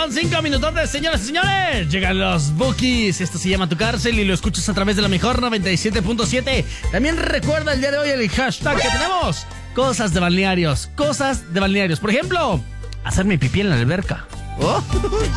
con 5 minutos, señoras y señores. Llegan los Bookies. Esto se llama Tu Cárcel y lo escuchas a través de la mejor 97.7. También recuerda el día de hoy el hashtag que tenemos. Cosas de balnearios. Por ejemplo, hacerme pipí en la alberca. Oh.